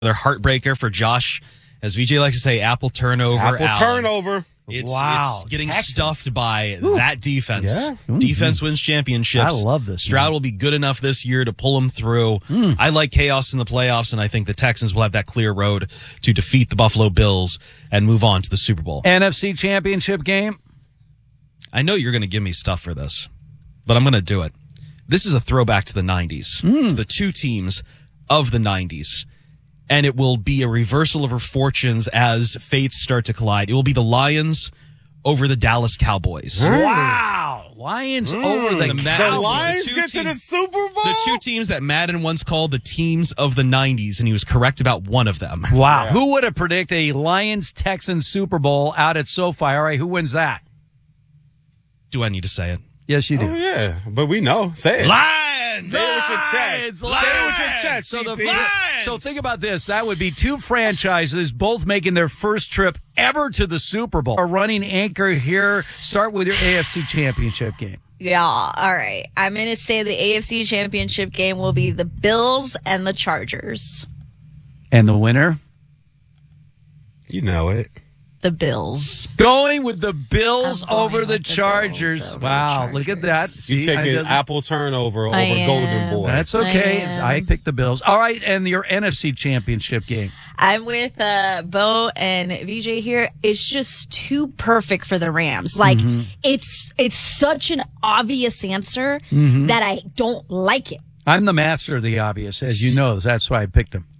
Another heartbreaker for Josh, as VJ likes to say, apple turnover. Turnover. It's getting stuffed by that defense. Yeah. Mm-hmm. Defense wins championships. I love this. Stroud will be good enough this year to pull them through. I like chaos in the playoffs, and I think the Texans will have that clear road to defeat the Buffalo Bills and move on to the Super Bowl. NFC Championship game. I know you're going to give me stuff for this, but I'm going to do it. This is a throwback to the 90s. It's the two teams of the 90s. And it will be a reversal of her fortunes as fates start to collide. It will be the Lions over the Dallas Cowboys. Wow. Lions over the Cowboys. The Lions get to the Super Bowl? The two teams that Madden once called the teams of the 90s, and he was correct about one of them. Wow. Yeah. Who would have predicted a Lions-Texans Super Bowl out at SoFi? All right, who wins that? Do I need to say it? Yes, you do. Oh, yeah, but we know. Say it. Lions! Say it with your chest. Say it with your chest. So think about this. That would be two franchises both making their first trip ever to the Super Bowl. Our running anchor here. Start with your AFC Championship game. Yeah, all right. I'm going to say the AFC Championship game will be the Bills and the Chargers. And the winner? You know it. The Bills. Going with the Bills over the Chargers. Wow, look at that. You taking apple turnover over Golden Boy. That's okay. I picked the Bills. All right, and your NFC Championship game. I'm with Bo and VJ here. It's just too perfect for the Rams. Like, it's such an obvious answer that I don't like it. I'm the master of the obvious, as you know. That's why I picked them.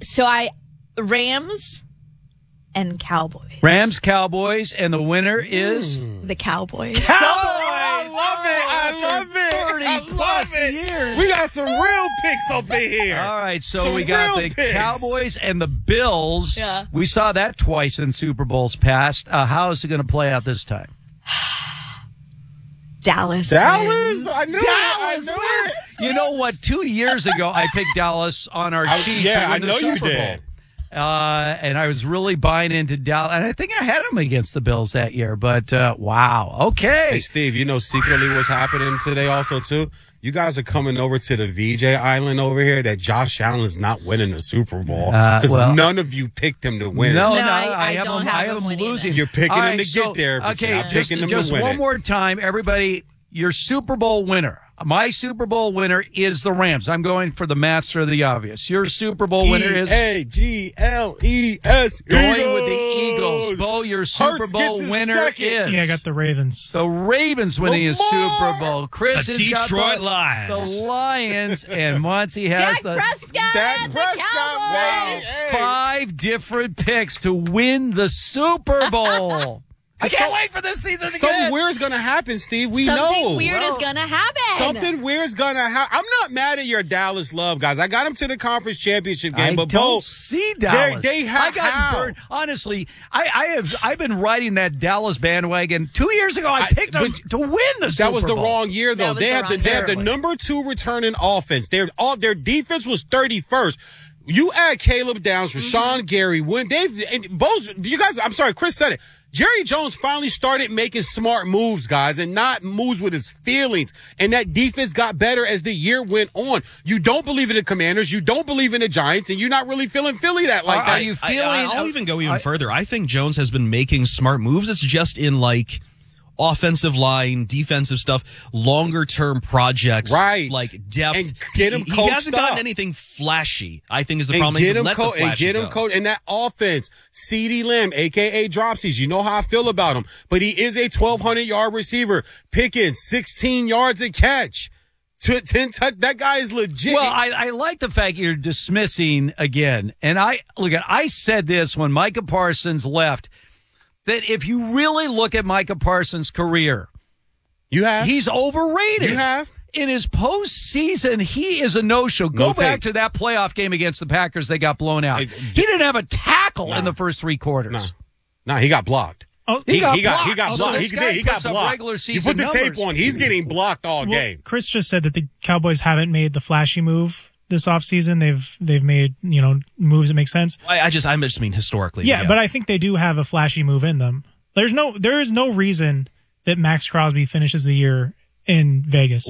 Rams and Cowboys. Rams, Cowboys, and the winner is? The Cowboys. Cowboys! I love it. 30-plus years. We got some real picks up in here. All right, so some we got the picks. Cowboys and the Bills. Yeah. We saw that twice in Super Bowls past. How is it going to play out this time? Dallas. I knew Dallas. it. You know what? 2 years ago, I picked Dallas on our sheet. Yeah, to win I the know you Super Bowl. did. And I was really buying into Dallas. And I think I had them against the Bills that year. But, wow. Okay. Hey, Steve, you know secretly what's happening today also, too? You guys are coming over to the VJ Island over here that Josh Allen's not winning the Super Bowl because none of you picked him to win. No, I have him losing. You're picking All him right, to get there, but okay, you're not picking him to win just one more time, everybody. Your Super Bowl winner. My Super Bowl winner is the Rams. I'm going for the master of the obvious. Your Super Bowl winner is? Eagles. Going with the Eagles. Bo, your Super Bowl winner is? Yeah, I got the Ravens. The Ravens winning his Super Bowl. Chris The has Detroit got Lions. The Lions. And Monty has Dak the Prescott. The Cowboys. 5 different picks to win the Super Bowl. I can't wait for this season to Something weird's going to happen, Steve. We know. Something weird is going to happen. Something weird's going to happen. I'm not mad at your Dallas love, guys. I got them to the conference championship game, but don't see Dallas. They have I got burned. Honestly, I've been riding that Dallas bandwagon. 2 years ago, I picked them to win the Super Bowl. That was the wrong year, though. They have the number 2 returning offense. Their defense was 31st. You add Caleb Downs, Rashawn Gary, you guys. I'm sorry, Chris said it. Jerry Jones finally started making smart moves, guys, and not moves with his feelings. And that defense got better as the year went on. You don't believe in the Commanders. You don't believe in the Giants, and you're not really feeling Philly that like that. Are you feeling? I'll even go further. I think Jones has been making smart moves. It's just in offensive line, defensive stuff, longer term projects, right? Like depth. And get him coached He hasn't gotten up. anything flashy. I think is the problem. He's let the flashy go. Coach. And that offense, CeeDee Lamb, aka Dropsies. You know how I feel about him, but he is a 1,200-yard receiver. Pickens, 16 yards a catch. 10 that guy is legit. Well, I like the fact you're dismissing again. And I said this when Micah Parsons left. That if you really look at Micah Parsons' career, he's overrated. You have. In his postseason, he is a no-show. Go back to that playoff game against the Packers. They got blown out. He didn't have a tackle in the first 3 quarters. No, he got blocked. Oh, he got blocked. blocked. He got blocked. You put the tape on. He's getting blocked all game. Chris just said that the Cowboys haven't made the flashy move this offseason. They've made, moves that make sense. I just mean historically. Yeah, but I think they do have a flashy move in them. There is no reason that Max Crosby finishes the year in Vegas.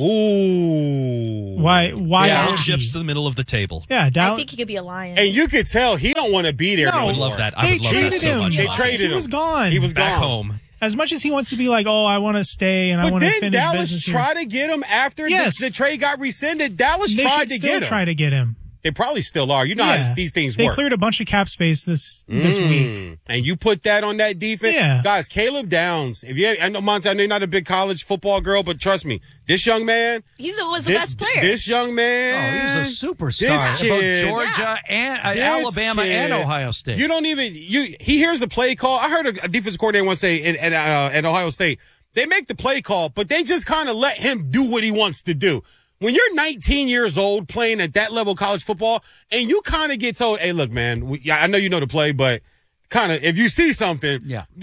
Ooh. Why? All would chips he? to the middle of the table. Yeah, I Dallas. think he could be a Lion. And you could tell he don't want to be there. No. No, I would love that. I They would love that traded so him. much. They Elijah. traded He him. was gone. He was back gone. home. As much as he wants to be like, I want to stay and I But want to didn't finish Dallas business try here. to get him after Yes. the trade got rescinded? Dallas They tried should to still get him. try to get him. They probably still are. You know how these things They work. cleared a bunch of cap space this week. And you put that on that defense. Yeah. Guys, Caleb Downs. I know, Monty, I know you're not a big college football girl, but trust me, this young man. He was the best player. This young man. Oh, he's a superstar. This kid- Both Georgia and This Alabama kid- and Ohio State. You don't even he hears the play call. I heard a defensive coordinator once say at Ohio State, they make the play call, but they just kind of let him do what he wants to do. When you're 19 years old playing at that level of college football, and you kind of get told, "Hey, look, man, I know you know the play, but kind of if you see something,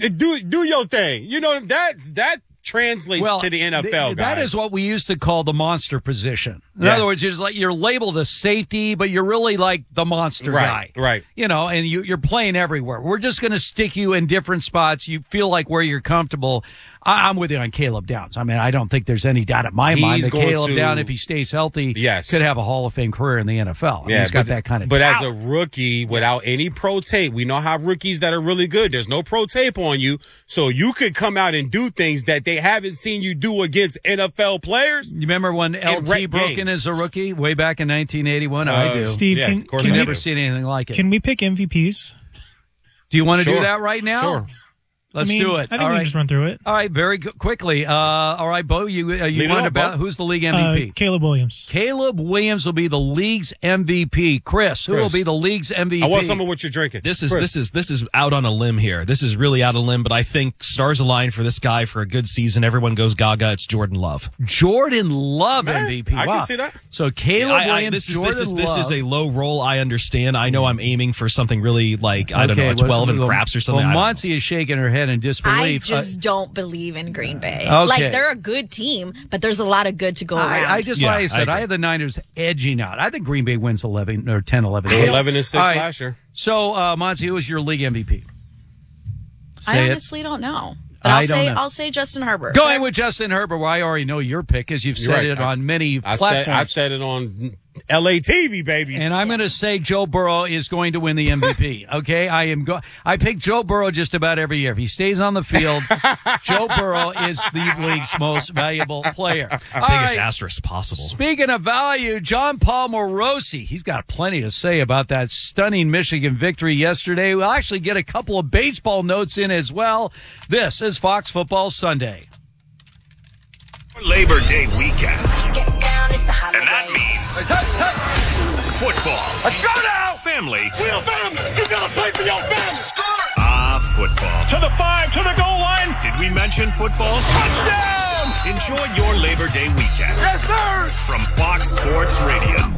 do your thing." You know that translates to the NFL. That guys. is what we used to call the monster position. In Yeah. other words, it's like you're labeled a safety, but you're really like the monster guy. Right. You know, and you're playing everywhere. We're just going to stick you in different spots. You feel like where you're comfortable. I'm with you on Caleb Downs. I mean, I don't think there's any doubt in my mind that Caleb Downs, if he stays healthy, could have a Hall of Fame career in the NFL. I mean, he's got that kind of But talent. as a rookie, without any pro tape, we know how rookies that are really good, there's no pro tape on you. So you could come out and do things that they haven't seen you do against NFL players. You remember when LT broke in as a rookie way back in 1981? I do. Steve, Yeah, can of course we- I Never do. seen anything like it. Can we pick MVPs? Do you want to Sure. do that right now? Sure. Let's I mean, do it. I think All we right. can just run through it. All right, very quickly. All right, Bo, you it won up, about Bo. who's the league MVP? Caleb Williams. Caleb Williams will be the league's MVP. Chris, who will be the league's MVP? I want some of what you're drinking. This is out on a limb here. This is really out on a limb, but I think stars align for this guy for a good season. Everyone goes gaga. It's Jordan Love. Jordan Love MVP. I Wow. can see that. So Caleb Williams, this Jordan is Love. a low roll. I understand. I know I'm aiming for something really like I don't know, a 12 and craps or something. Well, I don't know. Monty is shaking her head in I disbelief. just don't believe in Green Bay. Okay. Like, they're a good team, but there's a lot of good to go around. I just, Yeah, like I said, I I agree. have the Niners edging out. I think Green Bay wins 11 or 10, 11. They were games. 11 and 6 All right. last year. So, Monty, who is your league MVP? I Say it. honestly don't know. But I don't know. I'll say Justin Herbert. Going with Justin Herbert. Well, I already know your pick because you've said right. it on many I platforms. said it on LA TV, baby. And I'm going to say Joe Burrow is going to win the MVP. Okay, I pick Joe Burrow just about every year. If he stays on the field, Joe Burrow is the league's most valuable player. All Biggest right. asterisk possible. Speaking of value, John Paul Morosi, he's got plenty to say about that stunning Michigan victory yesterday. We'll actually get a couple of baseball notes in as well. This is Fox Football Sunday. Labor Day weekend. And that means football. Let's go now! Family. Wheelbarrow, you gotta play for your family. Football. To the 5, to the goal line. Did we mention football? Touchdown! Enjoy your Labor Day weekend. Yes, sir. From Fox Sports Radio.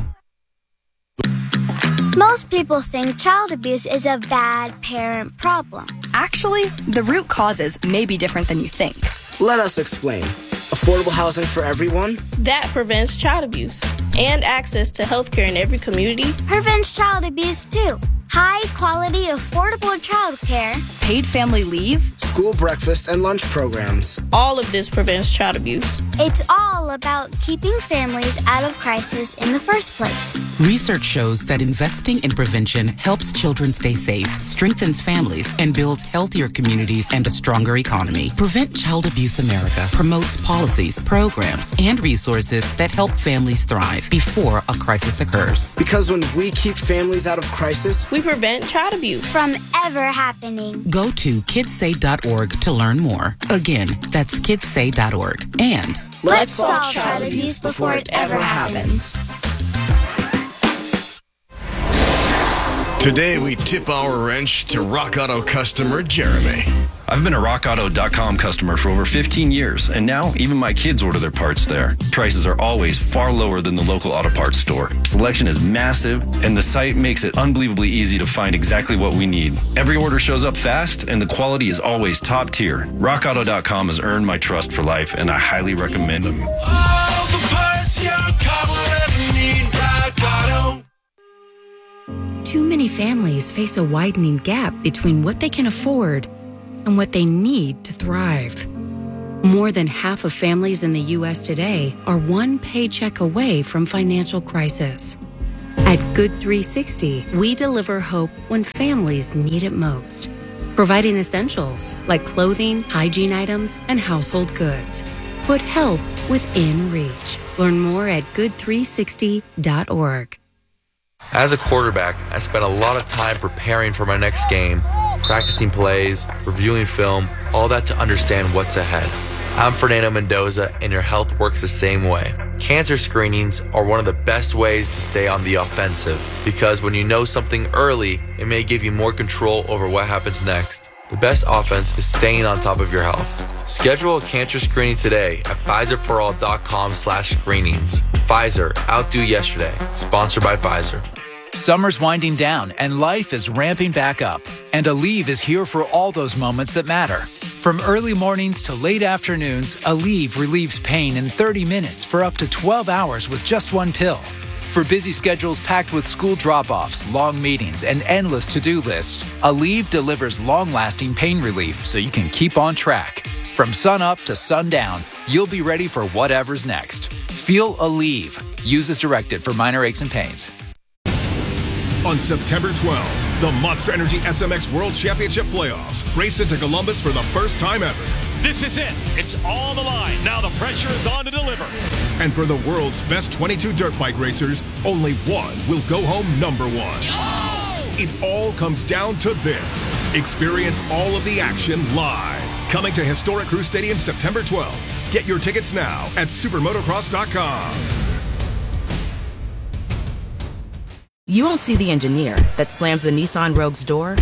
Most people think child abuse is a bad parent problem. Actually, the root causes may be different than you think. Let us explain. Affordable housing for everyone? That prevents child abuse and access to healthcare in every community. Prevents child abuse too. High quality, affordable child care. Paid family leave. School breakfast and lunch programs. All of this prevents child abuse. It's all about keeping families out of crisis in the first place. Research shows that investing in prevention helps children stay safe, strengthens families, and builds healthier communities and a stronger economy. Prevent Child Abuse America promotes policies, programs, and resources that help families thrive before a crisis occurs. Because when we keep families out of crisis, we prevent child abuse from ever happening. Go to kidssay.org to learn more. Again, that's kidssay.org. And let's solve child abuse before it ever happens. Today, we tip our wrench to Rock Auto customer Jeremy. I've been a RockAuto.com customer for over 15 years, and now even my kids order their parts there. Prices are always far lower than the local auto parts store. Selection is massive, and the site makes it unbelievably easy to find exactly what we need. Every order shows up fast, and the quality is always top tier. RockAuto.com has earned my trust for life, and I highly recommend them. All the parts your car will ever need. Rock Auto. Too many families face a widening gap between what they can afford and what they need to thrive. More than half of families in the U.S. today are one paycheck away from financial crisis. At Good 360, we deliver hope when families need it most, providing essentials like clothing, hygiene items, and household goods. Put help within reach. Learn more at good360.org. As a quarterback, I spent a lot of time preparing for my next game, practicing plays, reviewing film, all that to understand what's ahead. I'm Fernando Mendoza, and your health works the same way. Cancer screenings are one of the best ways to stay on the offensive, because when you know something early, it may give you more control over what happens next. The best offense is staying on top of your health. Schedule a cancer screening today at PfizerForAll.com/screenings. Pfizer, outdo yesterday. Sponsored by Pfizer. Summer's winding down and life is ramping back up. And Aleve is here for all those moments that matter. From early mornings to late afternoons, Aleve relieves pain in 30 minutes for up to 12 hours with just one pill. For busy schedules packed with school drop-offs, long meetings, and endless to-do lists, Aleve delivers long-lasting pain relief so you can keep on track. From sun up to sundown, you'll be ready for whatever's next. Feel Aleve. Use as directed for minor aches and pains. On September 12th, the Monster Energy SMX World Championship Playoffs race into Columbus for the first time ever. This is it. It's on the line. Now the pressure is on to deliver. And for the world's best 22 dirt bike racers, only one will go home number one. Oh! It all comes down to this. Experience all of the action live. Coming to Historic Crew Stadium September 12th. Get your tickets now at supermotocross.com. You won't see the engineer that slams the Nissan Rogue's door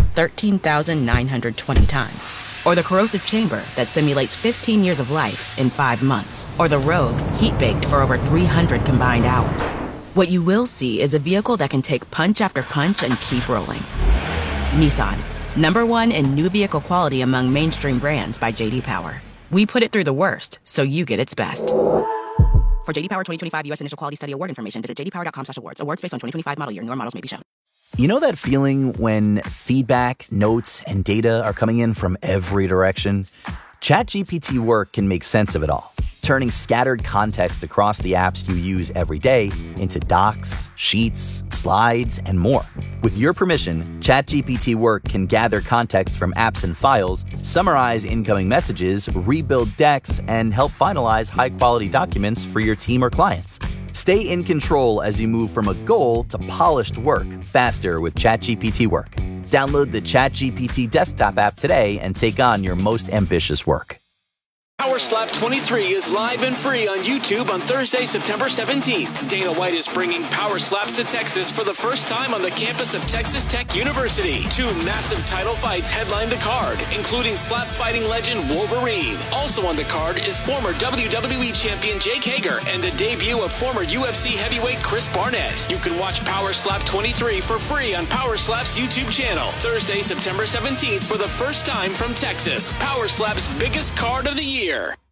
13,920 times. Or the corrosive chamber that simulates 15 years of life in 5 months. Or the Rogue heat-baked for over 300 combined hours. What you will see is a vehicle that can take punch after punch and keep rolling. Nissan, #1 in new vehicle quality among mainstream brands by J.D. Power. We put it through the worst, so you get its best. For J.D. Power 2025 U.S. Initial Quality Study Award information, visit jdpower.com/awards. Awards based on 2025 model year. Newer models may be shown. You know that feeling when feedback, notes, and data are coming in from every direction? ChatGPT Work can make sense of it all, turning scattered context across the apps you use every day into docs, sheets, slides, and more. With your permission, ChatGPT Work can gather context from apps and files, summarize incoming messages, rebuild decks, and help finalize high-quality documents for your team or clients. Stay in control as you move from a goal to polished work faster with ChatGPT Work. Download the ChatGPT desktop app today and take on your most ambitious work. Power Slap 23 is live and free on YouTube on Thursday, September 17th. Dana White is bringing Power Slaps to Texas for the first time on the campus of Texas Tech University. 2 massive title fights headline the card, including slap fighting legend Wolverine. Also on the card is former WWE champion Jake Hager and the debut of former UFC heavyweight Chris Barnett. You can watch Power Slap 23 for free on Power Slap's YouTube channel. Thursday, September 17th for the first time from Texas. Power Slap's biggest card of the year.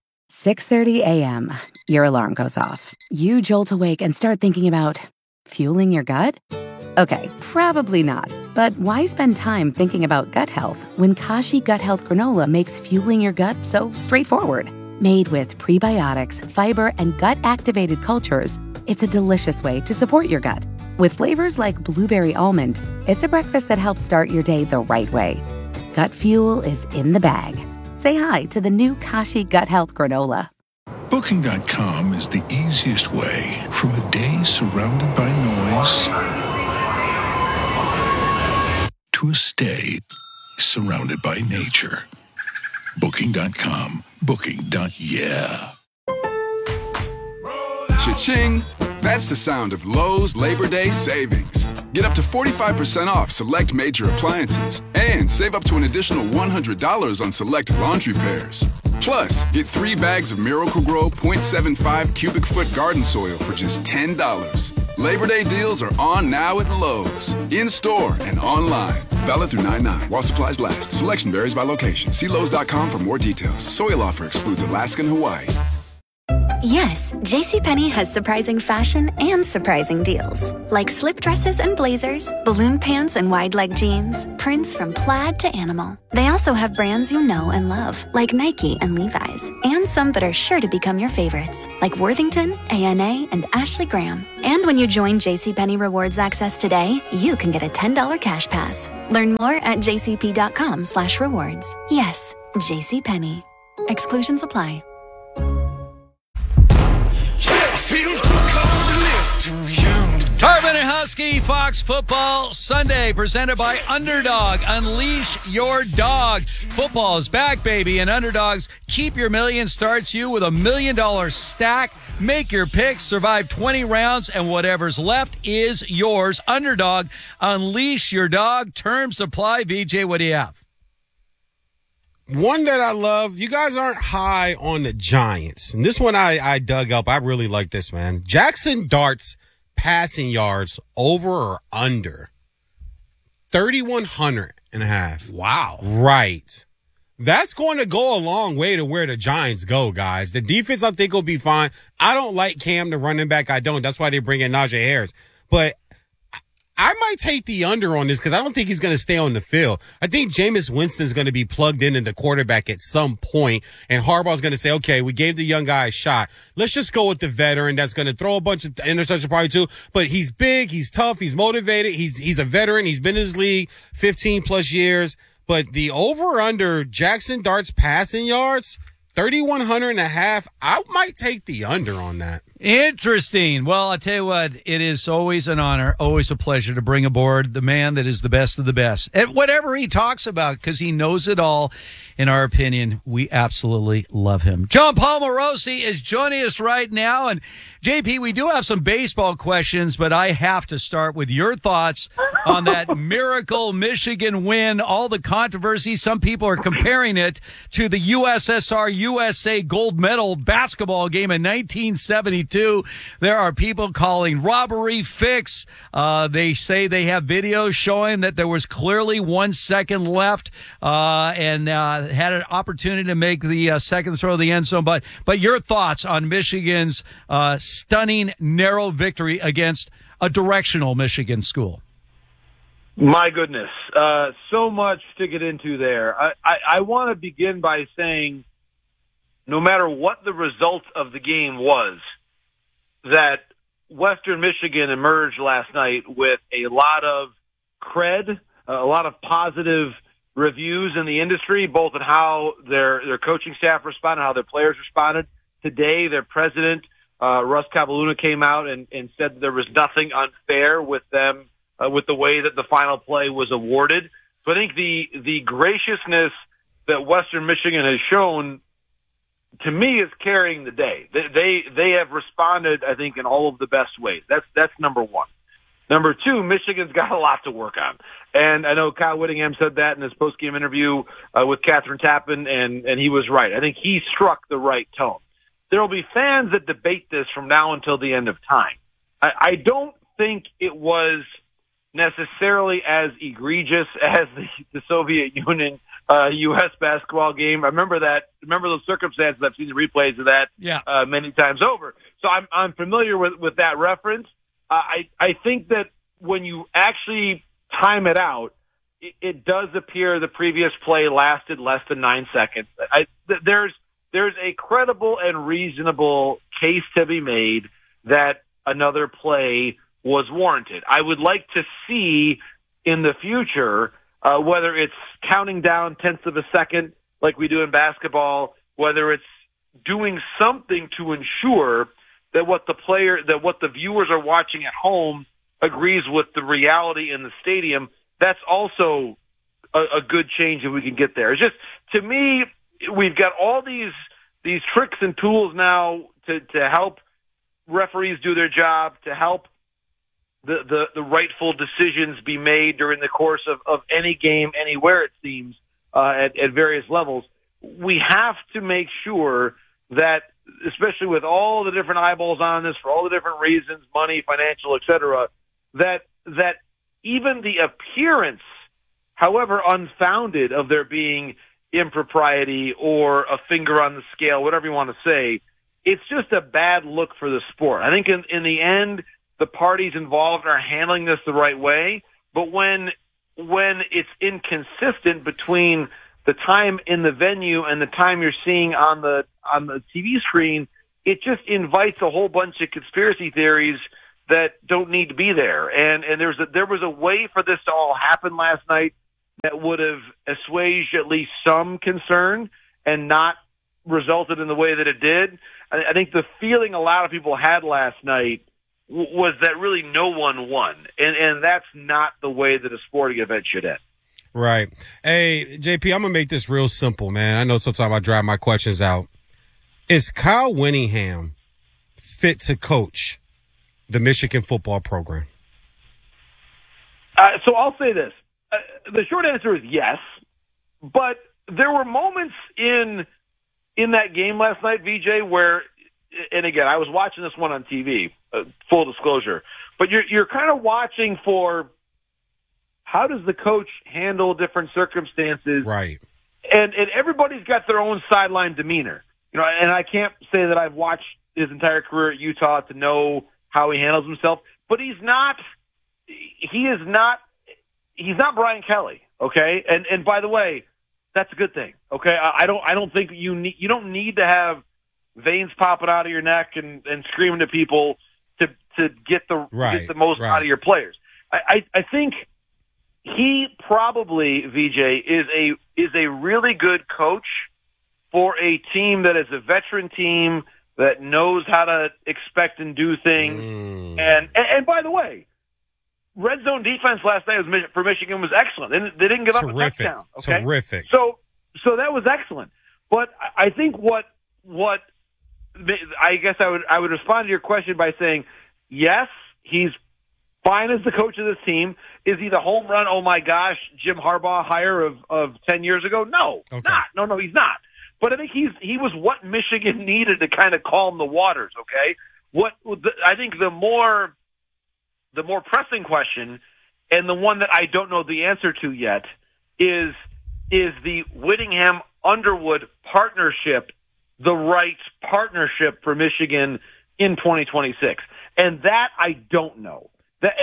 6:30 a.m. Your alarm goes off. You jolt awake and start thinking about fueling your gut? Okay, probably not. But why spend time thinking about gut health when Kashi Gut Health Granola makes fueling your gut so straightforward? Made with prebiotics, fiber, and gut-activated cultures, it's a delicious way to support your gut. With flavors like blueberry almond, it's a breakfast that helps start your day the right way. Gut fuel is in the bag. Say hi to the new Kashi Gut Health Granola. Booking.com is the easiest way from a day surrounded by noise to a stay surrounded by nature. Booking.com. Booking.yeah. Cha-ching! That's the sound of Lowe's Labor Day savings. Get up to 45% off select major appliances and save up to an additional $100 on select laundry pairs. Plus, get 3 bags of Miracle-Gro 0.75 cubic foot garden soil for just $10. Labor Day deals are on now at Lowe's. In-store and online. Valid through 9/9 while supplies last. Selection varies by location. See Lowe's.com for more details. Soil offer excludes Alaska and Hawaii. Yes, JCPenney has surprising fashion and surprising deals. Like slip dresses and blazers, balloon pants and wide leg jeans, prints from plaid to animal. They also have brands you know and love, like Nike and Levi's, and some that are sure to become your favorites, like Worthington, A&A, and Ashley Graham. And when you join JCPenney Rewards Access today, you can get a $10 cash pass. Learn more at jcp.com/rewards. Yes, JCPenney. Exclusions apply. Tarvin and Husky, Fox Football Sunday, presented by Underdog. Unleash your dog. Football is back, baby, and Underdog's Keep Your Million starts you with $1 million stack. Make your picks, survive 20 rounds, and whatever's left is yours. Underdog, unleash your dog. Terms apply. VJ, what do you have? One that I love, you guys aren't high on the Giants. And this one I dug up. I really like this, man. Jackson Dart's passing yards over or under 3,100.5. Wow. Right. That's going to go a long way to where the Giants go, guys. The defense, I think, will be fine. I don't like Cam, the running back. I don't. That's why they bring in Najee Harris. But I might take the under on this because I don't think he's going to stay on the field. I think Jameis Winston's going to be plugged in the quarterback at some point, and Harbaugh's going to say, okay, we gave the young guy a shot. Let's just go with the veteran that's going to throw a bunch of interceptions probably too. But he's big, he's tough, he's motivated, he's a veteran, he's been in his league 15-plus years. But the over-under Jackson Dart's passing yards, 3,100.5, I might take the under on that. Interesting. Well, I tell you what, it is always an honor, always a pleasure to bring aboard the man that is the best of the best. And whatever he talks about, because he knows it all, in our opinion, we absolutely love him. John Paul Morosi is joining us right now. And JP, we do have some baseball questions, but I have to start with your thoughts on that miracle Michigan win, all the controversy. Some people are comparing it to the USSR USA gold medal basketball game in 1972. There are people calling robbery fix. They say they have videos showing that there was clearly 1 second left and had an opportunity to make the second throw of the end zone. But your thoughts on Michigan's stunning narrow victory against a directional Michigan school? My goodness. So much to get into there. I want to begin by saying no matter what the result of the game was, that Western Michigan emerged last night with a lot of cred, a lot of positive reviews in the industry, both in how their coaching staff responded, how their players responded. Today, their president, Russ Cabaluna, came out and said that there was nothing unfair with them, with the way that the final play was awarded. So I think the graciousness that Western Michigan has shown, to me, is carrying the day. They have responded, I think, in all of the best ways. That's number one. Number two, Michigan's got a lot to work on. And I know Kyle Whittingham said that in his post-game interview with Catherine Tappan, and he was right. I think he struck the right tone. There will be fans that debate this from now until the end of time. I don't think it was necessarily as egregious as the Soviet Union U.S. basketball game. I remember those circumstances. I've seen the replays of that many times over. So I'm familiar with that reference. I think that when you actually time it out, it does appear the previous play lasted less than 9 seconds. There's a credible and reasonable case to be made that another play was warranted. I would like to see in the future whether it's counting down tenths of a second like we do in basketball, whether it's doing something to ensure that what the viewers are watching at home agrees with the reality in the stadium. That's also a good change if we can get there. It's just, to me, we've got all these tricks and tools now to help referees do their job, to help the rightful decisions be made during the course of any game, anywhere, it seems, at various levels. We have to make sure that, especially with all the different eyeballs on this, for all the different reasons, money, financial, et cetera, that even the appearance, however unfounded, of there being impropriety or a finger on the scale, whatever you want to say, it's just a bad look for the sport. I think in the end, the parties involved are handling this the right way, but when when it's inconsistent between the time in the venue and the time you're seeing on the TV screen, it just invites a whole bunch of conspiracy theories that don't need to be there. And there was a way for this to all happen last night that would have assuaged at least some concern and not resulted in the way that it did. I think the feeling a lot of people had last night was that really no one won. And that's not the way that a sporting event should end. Right. Hey, JP, I'm going to make this real simple, man. I know sometimes I drive my questions out. Is Kyle Whittingham fit to coach the Michigan football program? So I'll say this. The short answer is yes, but there were moments in that game last night, VJ, where, and again, I was watching this one on TV, full disclosure, but you're kind of watching for how does the coach handle different circumstances? Right. And everybody's got their own sideline demeanor. And I can't say that I've watched his entire career at Utah to know how he handles himself, but he's not Brian Kelly, okay? And by the way, that's a good thing, okay? I don't think you don't need to have veins popping out of your neck and screaming at people to get the most out of your players. I think he probably, VJ, is a really good coach for a team that is a veteran team that knows how to expect and do things. And by the way, red zone defense last night for Michigan was excellent. They didn't give up a touchdown. Okay? Terrific. So that was excellent. But I think what I guess I would respond to your question by saying, yes, he's fine as the coach of this team. Is he the home run, oh my gosh, Jim Harbaugh hire of 10 years ago? No, not. No, he's not. But I think he was what Michigan needed to kind of calm the waters, okay? I think the more pressing question, and the one that I don't know the answer to yet, is the Whittingham-Underwood partnership the right partnership for Michigan in 2026? And that I don't know.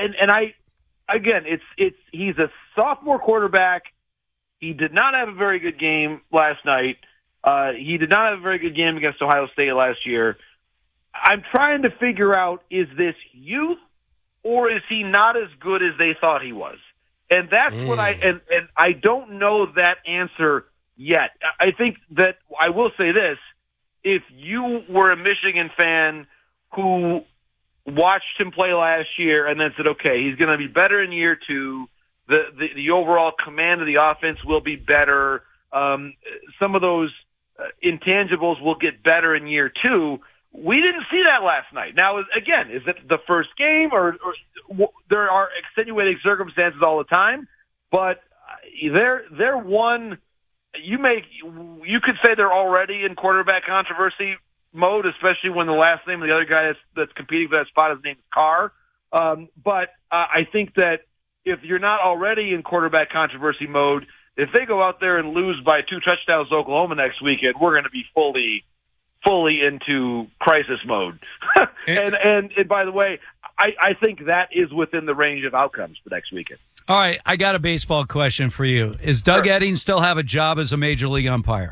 He's a sophomore quarterback. He did not have a very good game last night. He did not have a very good game against Ohio State last year. I'm trying to figure out, is this youth or is he not as good as they thought he was? And that's what I don't know that answer yet. I think that I will say this. If you were a Michigan fan who watched him play last year and then said, okay, he's going to be better in year two, the overall command of the offense will be better, some of those intangibles will get better in year two. We didn't see that last night. Now, again, is it the first game or there are extenuating circumstances all the time, but they're one. You could say they're already in quarterback controversy mode, especially when the last name of the other guy that's competing for that spot, his name is Carr. But I think that if you're not already in quarterback controversy mode, if they go out there and lose by 2 touchdowns to Oklahoma next weekend, we're going to be fully into crisis mode. and by the way, I think that is within the range of outcomes for next weekend. All right, I got a baseball question for you. Is Doug Edding still have a job as a major league umpire?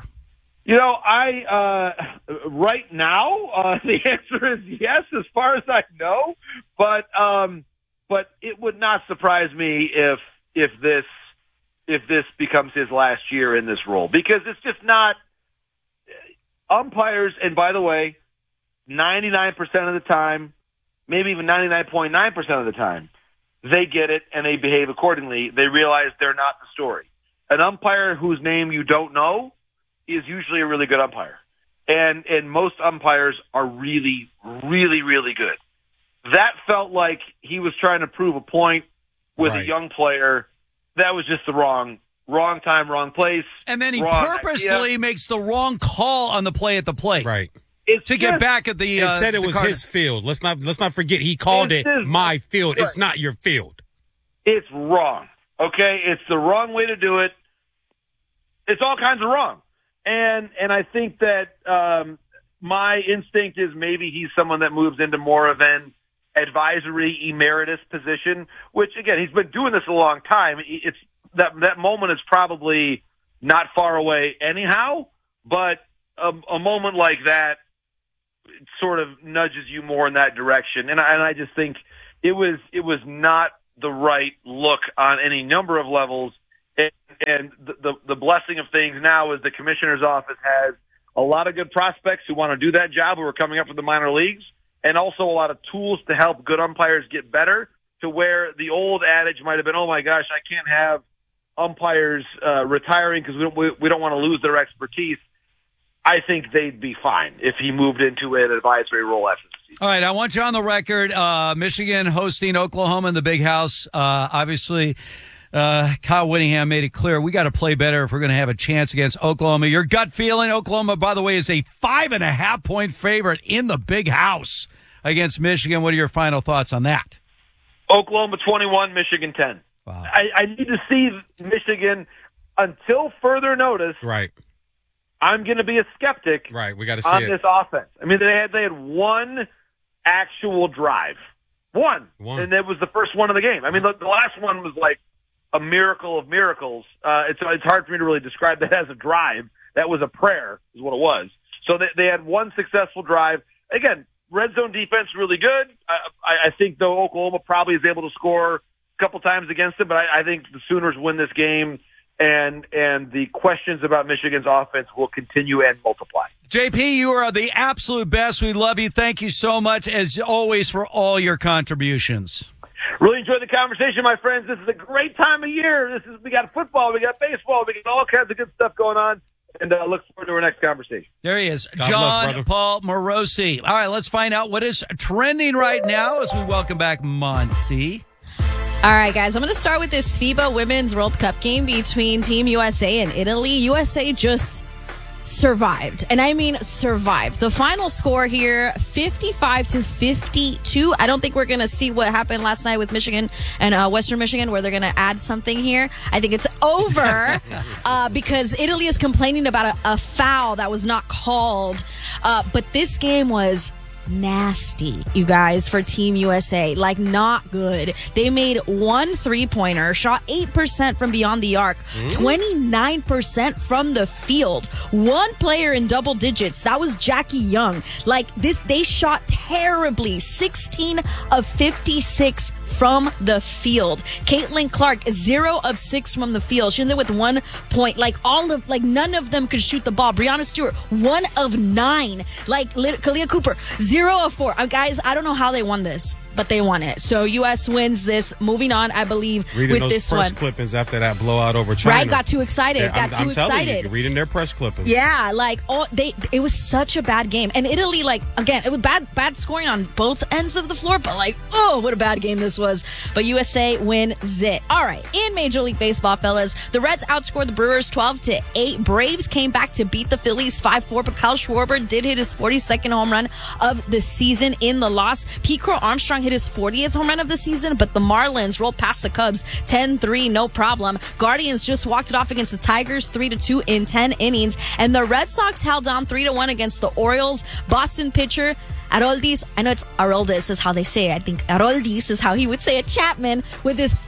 Right now, the answer is yes, as far as I know. But it would not surprise me if this becomes his last year in this role, because it's just not umpires. And by the way, 99% of the time, maybe even 99.9% of the time, they get it and they behave accordingly. They realize they're not the story. An umpire whose name you don't know is usually a really good umpire. And most umpires are really, really, really good. That felt like he was trying to prove a point with a young player. That was just the wrong time, wrong place. And then he purposely makes the wrong call on the play at the plate. Right. Get back at the. It said it was his field. Let's not forget he called it my field. Right. It's not your field. It's wrong. Okay, it's the wrong way to do it. It's all kinds of wrong. And I think that my instinct is maybe he's someone that moves into more of an advisory emeritus position, which, again, he's been doing this a long time. It's that moment is probably not far away anyhow, but a moment like that sort of nudges you more in that direction. And I just think it was not the right look on any number of levels. And the blessing of things now is the commissioner's office has a lot of good prospects who want to do that job who are coming up from the minor leagues, and also a lot of tools to help good umpires get better, to where the old adage might have been, oh my gosh, I can't have umpires retiring because we don't want to lose their expertise. I think they'd be fine if he moved into an advisory role after the season. All right, I want you on the record. Michigan hosting Oklahoma in the Big House. Obviously, Kyle Whittingham made it clear we got to play better if we're going to have a chance against Oklahoma. Your gut feeling, Oklahoma, by the way, is a 5.5-point favorite in the Big House against Michigan. What are your final thoughts on that? Oklahoma 21, Michigan 10. Wow. I need to see Michigan until further notice. Right. I'm going to be a skeptic. Right. We got to see on it. this offense. I mean, they had one actual drive. One. And it was the first one of the game. I mean, the last one was like a miracle of miracles. It's hard for me to really describe that as a drive. That was a prayer is what it was. So they had one successful drive. Again, red zone defense really good. I think, though, Oklahoma probably is able to score a couple times against it, but I think the Sooners win this game, and the questions about Michigan's offense will continue and multiply. JP, you are the absolute best. We love you. Thank you so much, as always, for all your contributions. Really enjoyed the conversation, my friends. This is a great time of year. We got football, we got baseball, we got all kinds of good stuff going on, and look forward to our next conversation. There he is, God John bless, Paul Morosi. All right, let's find out what is trending right now as we welcome back Monsi. All right, guys, I'm going to start with this FIBA Women's World Cup game between Team USA and Italy. USA just survived, and I mean survived. The final score here, 55-52. I don't think we're going to see what happened last night with Michigan and Western Michigan, where they're going to add something here. I think it's over because Italy is complaining about a foul that was not called. But this game was nasty, you guys, for Team USA. Like, not good. They made one 3-pointer, shot 8% from beyond the arc, 29% from the field. One player in double digits, that was Jackie Young. Like, they shot terribly. 16 of 56 from the field. Caitlin Clark, 0 of 6 from the field. She ended with 1 point. None of them could shoot the ball. Breanna Stewart, 1 of 9. Kalia Cooper, 0 of 4. Guys, I don't know how they won this, but they won it. So U.S. wins this. Moving on, I believe, reading with this one. Reading those press clippings after that blowout over China. Right, got too excited. I'm telling you, reading their press clippings. Yeah, it was such a bad game. And Italy, again, it was bad scoring on both ends of the floor, but what a bad game this was. But USA wins it. All right, in Major League Baseball, fellas, the Reds outscored the Brewers 12-8. Braves came back to beat the Phillies 5-4, but Kyle Schwarber did hit his 42nd home run of the season in the loss. Pete Crow Armstrong hit his 40th home run of the season, but the Marlins rolled past the Cubs 10-3, no problem. Guardians just walked it off against the Tigers 3-2 in 10 innings, and the Red Sox held down 3-1 against the Orioles. Boston pitcher Aroldis, I know it's Aroldis is how they say it. I think Aroldis is how he would say it. Chapman with his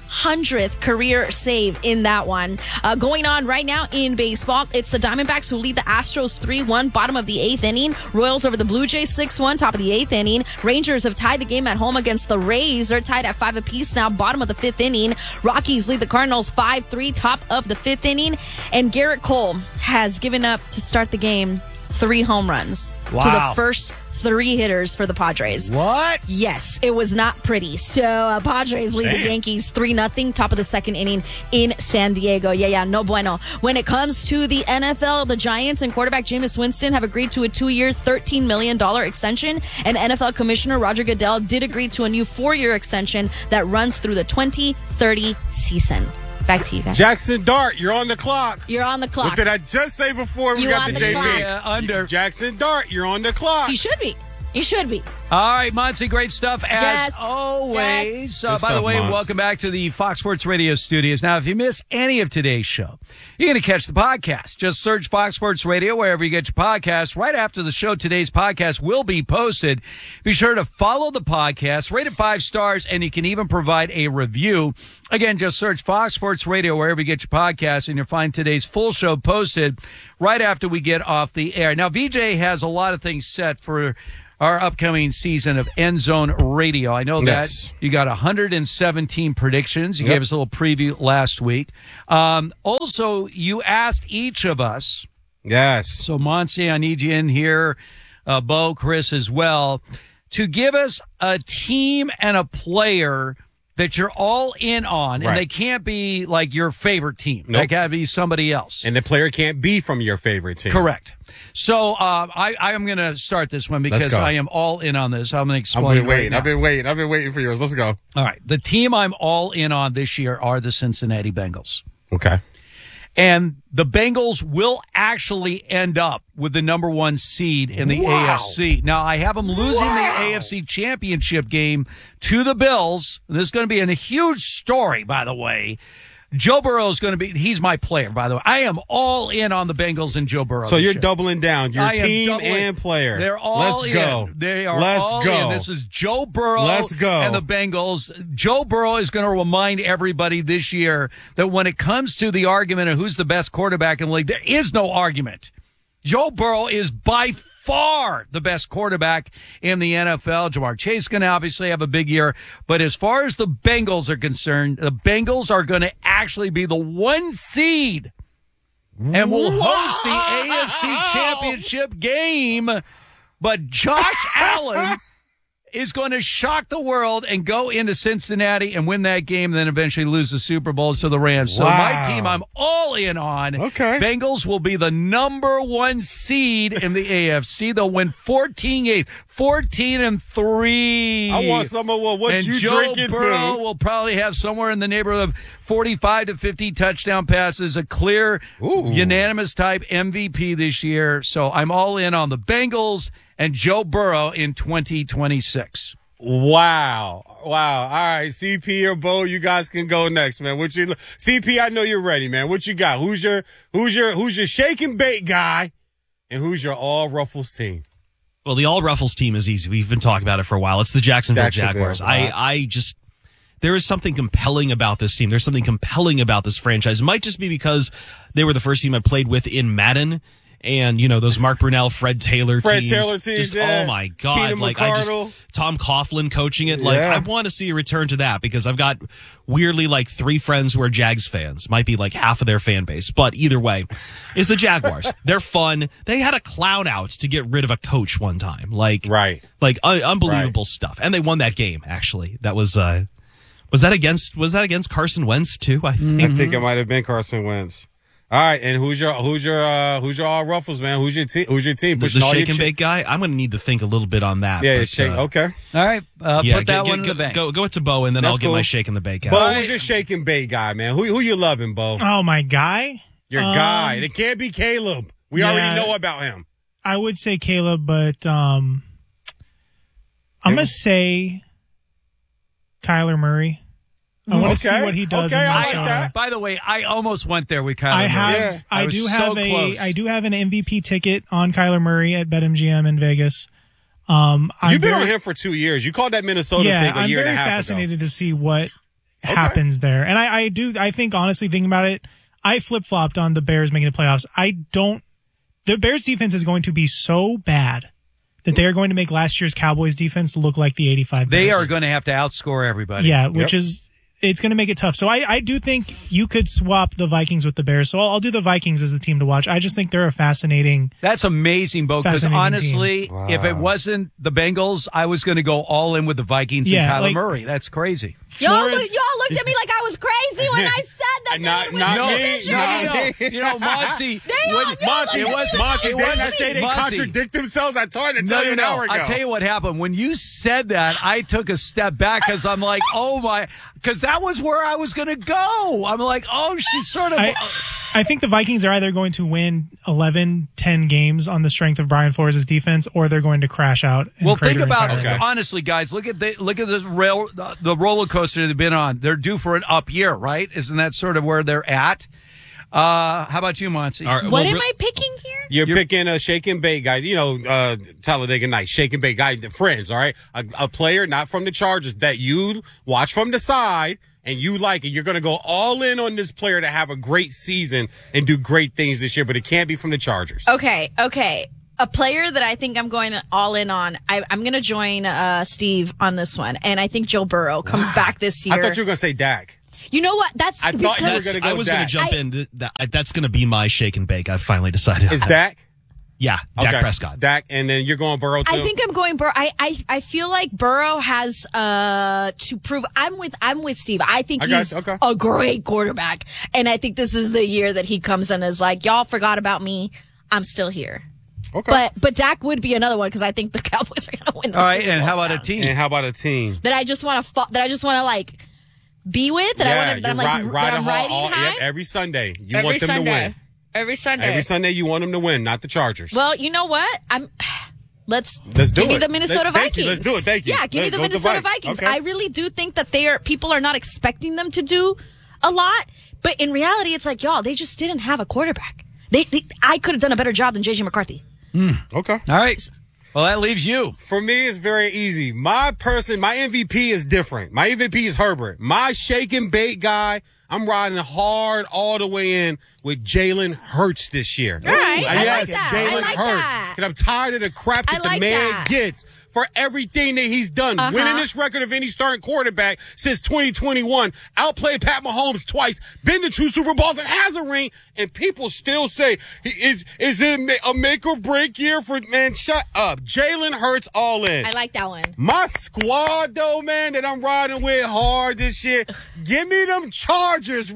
400th career save in that one. Going on right now in baseball, it's the Diamondbacks who lead the Astros 3-1, bottom of the 8th inning. Royals over the Blue Jays 6-1, top of the 8th inning. Rangers have tied the game at home against the Rays. They're tied at 5 apiece now, bottom of the 5th inning. Rockies lead the Cardinals 5-3, top of the 5th inning. And Garrett Cole has given up to start the game 3 home runs to the first 3 hitters for the Padres. What? Yes, it was not pretty. So Padres lead the Yankees 3-0, top of the 2nd inning in San Diego. Yeah, no bueno. When it comes to the NFL, the Giants and quarterback Jameis Winston have agreed to a 2-year, $13 million extension, and NFL Commissioner Roger Goodell did agree to a new 4-year extension that runs through the 2030 season. Back to you guys. Jackson Dart, you're on the clock. You're on the clock. What did I just say before we got the JP? Under. Jackson Dart, you're on the clock. He should be. You should be. All right, Monty, great stuff as Jess. always. Good By the stuff, way, Mons. welcome back to the Fox Sports Radio studios. Now, if you miss any of today's show, you're going to catch the podcast. Just search Fox Sports Radio wherever you get your podcasts. Right after the show, today's podcast will be posted. Be sure to follow the podcast, rate it 5 stars, and you can even provide a review. Again, just search Fox Sports Radio wherever you get your podcasts, and you'll find today's full show posted right after we get off the air. Now, VJ has a lot of things set for our upcoming season of End Zone Radio. I know that you got 117 predictions. You gave us a little preview last week. Also, you asked each of us. Yes. So, Monty, I need you in here. Bo, Chris as well, to give us a team and a player that you're all in on, and they can't be like your favorite team. They got to be somebody else. And the player can't be from your favorite team. Correct. So I am going to start this one because I am all in on this. I'm going to explain. I've been waiting for yours. Let's go. All right. The team I'm all in on this year are the Cincinnati Bengals. Okay. And the Bengals will actually end up with the number 1 seed in the AFC. Now, I have them losing the AFC championship game to the Bills. And this is going to be a huge story, by the way. Joe Burrow is going to be, he's my player, by the way. I am all in on the Bengals and Joe Burrow. So you're doubling down, your team and player. They're all Let's go. in. They are all in. This is Joe Burrow and the Bengals. Joe Burrow is going to remind everybody this year that when it comes to the argument of who's the best quarterback in the league, there is no argument. Joe Burrow is by far the best quarterback in the NFL. Jamar Chase is going to obviously have a big year. But as far as the Bengals are concerned, the Bengals are going to actually be the 1 seed and will host the AFC Championship game. But Josh Allen is going to shock the world and go into Cincinnati and win that game and then eventually lose the Super Bowl to the Rams. So my team I'm all in on. Okay. Bengals will be the number 1 seed in the AFC. They'll win 14 games, 14-3. I want some of what and you Joe drinking Burrow to. will probably have somewhere in the neighborhood of 45 to 50 touchdown passes, a clear, unanimous type MVP this year. So I'm all in on the Bengals and Joe Burrow in 2026. Wow. All right, CP or Bo, you guys can go next, man. CP, I know you're ready, man. What you got? Who's your shake and bake guy, and who's your all Ruffles team? Well, the all Ruffles team is easy. We've been talking about it for a while. It's the Jacksonville Jaguars. I just there is something compelling about this team. There's something compelling about this franchise. It might just be because they were the first team I played with in Madden. And, you know, those Mark Brunell, Fred Taylor teams. Just, oh, my God. Keenan McCardle. Tom Coughlin coaching it. I want to see a return to that because I've got weirdly 3 friends who are Jags fans. Might be half of their fan base. But either way, it's the Jaguars. They're fun. They had a cloud out to get rid of a coach one time. Unbelievable stuff. And they won that game, actually. That was that against Carson Wentz, too? I think it might have been Carson Wentz. All right, and who's your all Ruffles, man? Who's your team? The shake and bake guy. I'm going to need to think a little bit on that. Yeah, okay. All right, put that one in the bank. Go to Bo, and then I'll get my shake and the bake guy. Bo, who's your shake and bake guy, man? Who you loving, Bo? Oh, my guy. Your guy. It can't be Caleb. We already know about him. I would say Caleb, but I'm gonna say Kyler Murray. I want to see what he does in Minnesota. By the way, I almost went there with Kyler Murray. I do have an MVP ticket on Kyler Murray at BetMGM in Vegas. You've been on him for 2 years. You called that Minnesota thing a year and a half ago. I'm very fascinated to see what happens there. And I think honestly, thinking about it, I flip-flopped on the Bears making the playoffs. The Bears defense is going to be so bad that they are going to make last year's Cowboys defense look like the 85 Bears. They are going to have to outscore everybody. Yeah, which is... It's going to make it tough. So I do think you could swap the Vikings with the Bears. So I'll do the Vikings as the team to watch. I just think they're a fascinating. That's amazing, Bo, because honestly, if it wasn't the Bengals, I was going to go all in with the Vikings and Kyler Murray. That's crazy. Y'all looked at me like I was crazy when I said that. Not me. Monty. Didn't I say they contradict themselves? I tried to tell you an hour ago. I'll tell you what happened. When you said that, I took a step back because I'm like, because that was where I was going to go. I'm like, she's sort of. I think the Vikings are either going to win 11, 10 games on the strength of Brian Flores' defense, or they're going to crash out. And think about it. Honestly, guys, look at the roller coaster they've been on. They're due for an up year, right? Isn't that sort of where they're at? How about you, Monty? What am I picking here? You're picking a shake and bake guy. Talladega Nights, shake and bake guy, friends, all right? A player not from the Chargers that you watch from the side and you like it. You're going to go all in on this player to have a great season and do great things this year, but it can't be from the Chargers. Okay. A player that I think I'm going all in on, I'm going to join Steve on this one, and I think Joe Burrow comes back this year. I thought you were going to say Dak. You know what? I thought you were going to go I was going to Dak. jump in. That's going to be my shake and bake. I've finally decided. Is Dak? Yeah, Dak Prescott. Dak, and then you're going Burrow too? I think I'm going Burrow. I feel like Burrow has to prove. I'm with Steve. I think he's a great quarterback, and I think this is the year that he comes in as like, y'all forgot about me. I'm still here. Okay. But Dak would be another one because I think the Cowboys are going to win the Super Bowl. All right, and how about a team? That I just want to like be with? That I'm riding high? Every Sunday. You want them to win. Every Sunday. Every Sunday you want them to win, not the Chargers. Well, you know what? Let's do it. Give me the Minnesota Vikings. You. Let's do it. Thank you. Yeah, give me the Minnesota Vikings. Okay. I really do think that people are not expecting them to do a lot, but in reality, it's like, y'all, they just didn't have a quarterback. I could have done a better job than JJ McCarthy. Okay. All right. Well, that leaves you. For me, it's very easy. My MVP is different. My MVP is Herbert. My shake and bake guy, I'm riding hard all the way in with Jalen Hurts this year. All right. I Yes, like that. Jalen I like Hurts. that. And I'm tired of the crap that the man gets for everything that he's done. Winning this record of any starting quarterback since 2021. Outplayed Pat Mahomes twice. Been to 2 Super Bowls and has a ring. And people still say, is it a make or break year for, man, shut up. Jalen Hurts all in. I like that one. My squad, though, man, that I'm riding with hard this year, give me them Chargers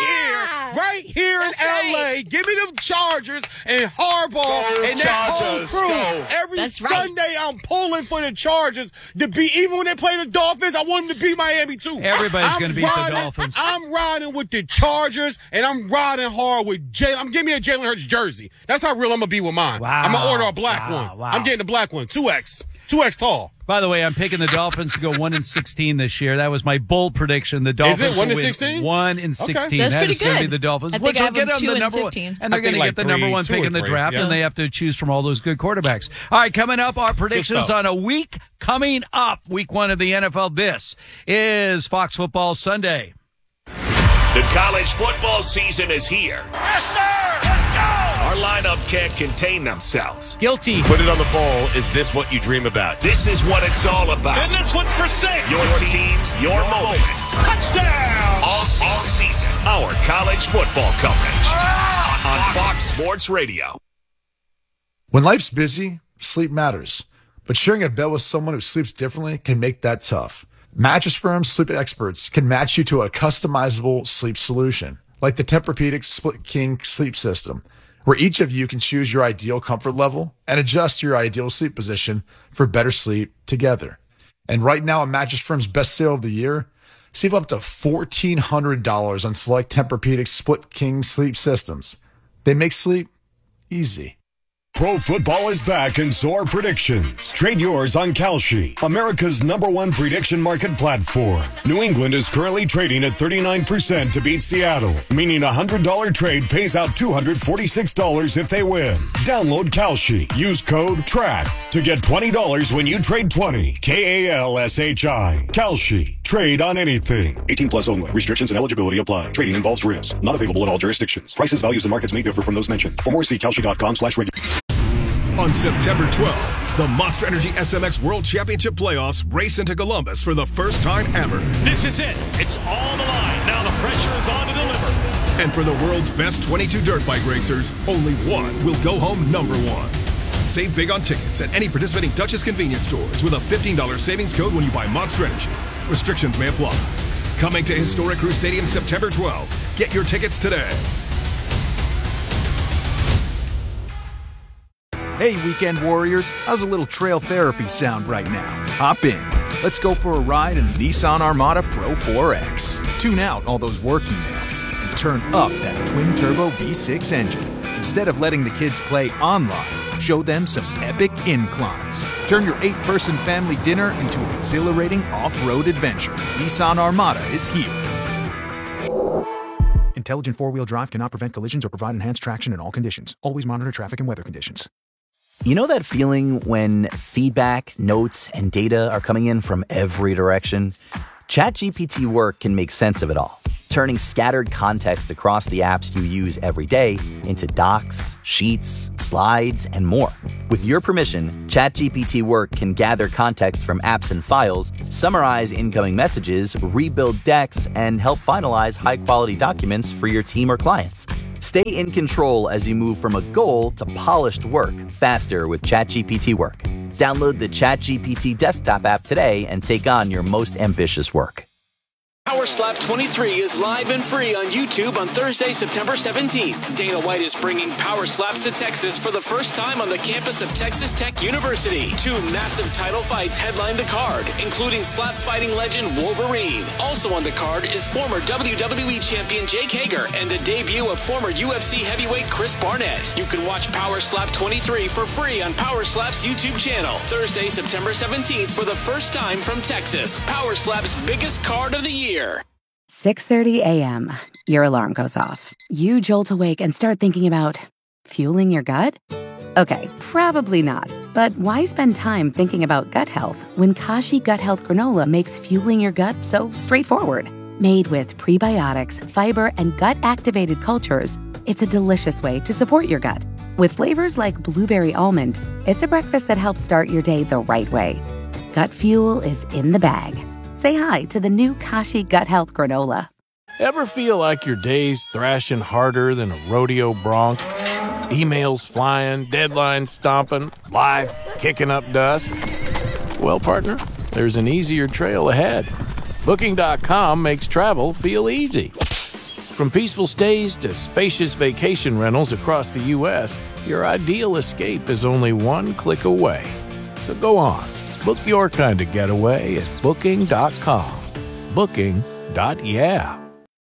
right here in LA. Give me them Chargers and Harbaugh and that whole crew. Every Sunday I'm pulling for the Chargers to beat, even when they play the Dolphins, I want them to beat Miami too. Everybody's going to beat the Dolphins. I'm riding with the Chargers and I'm riding hard with Jalen. I'm giving me a Jalen Hurts jersey. That's how real I'm going to be with mine. Wow. I'm going to order a black one. Wow. I'm getting the black one. 2X tall. By the way, I'm picking the Dolphins to go 1-16 this year. That was my bold prediction. The Dolphins is it 1-16? 1-16. Okay. That's pretty is going to be good. the Dolphins. I think I have get them them the 2 number and one, 15. and they're going to get the number one pick in the draft, and they have to choose from all those good quarterbacks. All right, coming up, our predictions on a week coming up, week 1 of the NFL. This is Fox Football Sunday. The college football season is here. Yes, sir! Let's go! Our lineup can't contain themselves. Guilty. Put it on the bowl. Is this what you dream about? This is what it's all about. And this one's for 6. Your teams, your moments. Touchdown! All season. Our college football coverage on Fox Sports Radio. When life's busy, sleep matters. But sharing a bed with someone who sleeps differently can make that tough. Mattress Firm's sleep experts can match you to a customizable sleep solution, like the Tempur-Pedic Split King sleep system, where each of you can choose your ideal comfort level and adjust your ideal sleep position for better sleep together. And right now, at Mattress Firm's best sale of the year, save up to $1,400 on select Tempur-Pedic Split King sleep systems. They make sleep easy. Pro football is back in Zor Predictions. Trade yours on Kalshi, America's #1 prediction market platform. New England is currently trading at 39% to beat Seattle, meaning a $100 trade pays out $246 if they win. Download Kalshi. Use code TRACK to get $20 when you trade 20. KALSHI. Kalshi. Trade on anything. 18 plus only. Restrictions and eligibility apply. Trading involves risk. Not available in all jurisdictions. Prices, values, and markets may differ from those mentioned. For more, see Kalshi.com/regular. On September 12th, the Monster Energy SMX World Championship Playoffs race into Columbus for the first time ever. This is it. It's all the line. Now the pressure is on to deliver. And for the world's best 22 dirt bike racers, only one will go home #1. Save big on tickets at any participating Duchess convenience stores with a $15 savings code when you buy Monster Energy. Restrictions may apply. Coming to historic Crew Stadium September 12th. Get your tickets today. Hey, weekend warriors, how's a little trail therapy sound right now? Hop in. Let's go for a ride in the Nissan Armada Pro 4X. Tune out all those work emails and turn up that twin-turbo V6 engine. Instead of letting the kids play online, show them some epic inclines. Turn your 8-person family dinner into an exhilarating off-road adventure. Nissan Armada is here. Intelligent four-wheel drive cannot prevent collisions or provide enhanced traction in all conditions. Always monitor traffic and weather conditions. You know that feeling when feedback, notes, and data are coming in from every direction? ChatGPT Work can make sense of it all, turning scattered context across the apps you use every day into docs, sheets, slides, and more. With your permission, ChatGPT Work can gather context from apps and files, summarize incoming messages, rebuild decks, and help finalize high-quality documents for your team or clients. Stay in control as you move from a goal to polished work faster with ChatGPT Work. Download the ChatGPT desktop app today and take on your most ambitious work. Power Slap 23 is live and free on YouTube on Thursday, September 17th. Dana White is bringing Power Slaps to Texas for the first time on the campus of Texas Tech University. 2 massive title fights headline the card, including slap fighting legend Wolverine. Also on the card is former WWE champion Jake Hager and the debut of former UFC heavyweight Chris Barnett. You can watch Power Slap 23 for free on Power Slap's YouTube channel. Thursday, September 17th for the first time from Texas. Power Slap's biggest card of the year. 6:30 a.m. Your alarm goes off. You jolt awake and start thinking about fueling your gut? Okay, probably not. But why spend time thinking about gut health when Kashi Gut Health Granola makes fueling your gut so straightforward? Made with prebiotics, fiber, and gut-activated cultures, it's a delicious way to support your gut. With flavors like blueberry almond, it's a breakfast that helps start your day the right way. Gut fuel is in the bag. Say hi to the new Kashi Gut Health Granola. Ever feel like your day's thrashing harder than a rodeo bronc? Emails flying, deadlines stomping, life kicking up dust? Well, partner, there's an easier trail ahead. Booking.com makes travel feel easy. From peaceful stays to spacious vacation rentals across the U.S., your ideal escape is only one click away. So go on. Book your kind of getaway at Booking.com. Booking.yeah.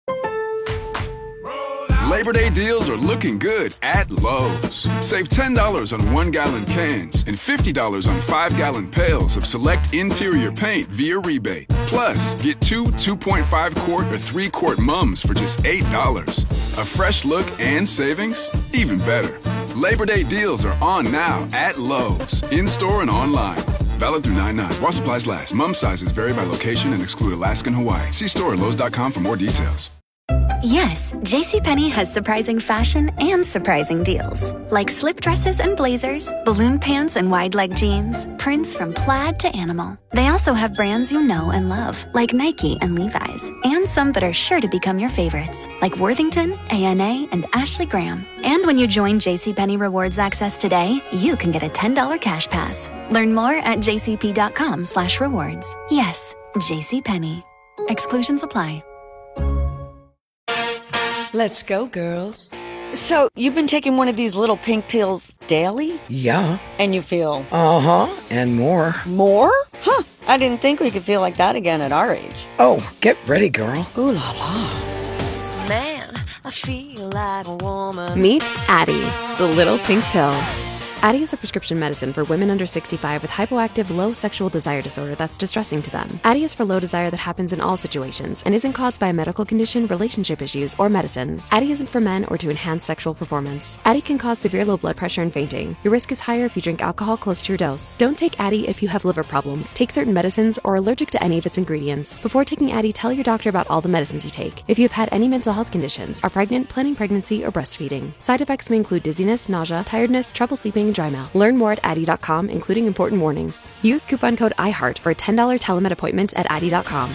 Labor Day deals are looking good at Lowe's. Save $10 on 1-gallon cans and $50 on 5-gallon pails of select interior paint via rebate. Plus, get 2 2.5-quart or 3-quart mums for just $8. A fresh look and savings? Even better. Labor Day deals are on now at Lowe's, in-store and online. Valid through 9/9. While supplies last. Mum sizes vary by location and exclude Alaska and Hawaii. See store at Lowe's.com for more details. Yes, JCPenney has surprising fashion and surprising deals. Like slip dresses and blazers, balloon pants and wide leg jeans, prints from plaid to animal. They also have brands you know and love, like Nike and Levi's, and some that are sure to become your favorites, like Worthington, ANA, and Ashley Graham. And when you join JCPenney Rewards Access today, you can get a $10 cash pass. Learn more at jcp.com/rewards. Yes, JCPenney. Exclusions apply. Let's go, girls. So, you've been taking one of these little pink pills daily? Yeah. And you feel? Uh-huh, and more. More? Huh, I didn't think we could feel like that again at our age. Oh, get ready, girl. Ooh la la. Man, I feel like a woman. Meet Addie, the little pink pill. Addie is a prescription medicine for women under 65 with hypoactive low sexual desire disorder that's distressing to them. Addie is for low desire that happens in all situations and isn't caused by a medical condition, relationship issues, or medicines. Addie isn't for men or to enhance sexual performance. Addie can cause severe low blood pressure and fainting. Your risk is higher if you drink alcohol close to your dose. Don't take Addie if you have liver problems, take certain medicines, or are allergic to any of its ingredients. Before taking Addie, tell your doctor about all the medicines you take. If you have had any mental health conditions, are pregnant, planning pregnancy, or breastfeeding. Side effects may include dizziness, nausea, tiredness, trouble sleeping, and dry mouth. Learn more at Addie.com, including important warnings. Use coupon code IHEART for a $10 telemed appointment at Addie.com.